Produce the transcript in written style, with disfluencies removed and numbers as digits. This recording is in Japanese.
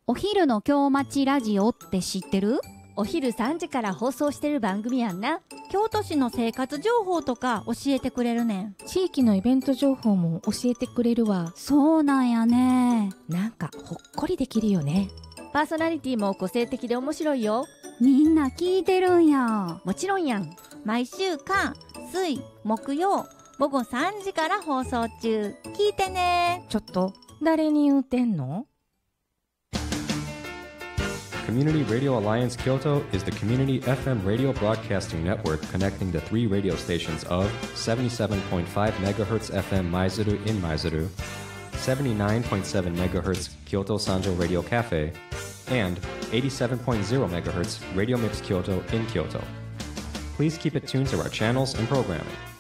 お昼の京町ラジオって知ってる？ お昼3時から放送してる番組やんな。 京都市の生活情報とか教えてくれるねん。 地域のイベント情報も教えてくれるわ。 そうなんやね。 なんかほっこりできるよね。 パーソナリティも個性的で面白いよ。 みんな聞いてるんや。 もちろんやん。 毎週火、水、木曜午後3時から放送中。聞いてね。 ちょっと誰に言うてんの ？Community Radio Alliance Kyoto is the community FM radio broadcasting network connecting the 3 radio stations of 77.5 MHz FM Maizuru in Maizuru, 79.7 MHz Kyoto Sanjo Radio Cafe, and 87.0 MHz Radio Mix Kyoto in Kyoto. Please keep it tuned to our channels and programming.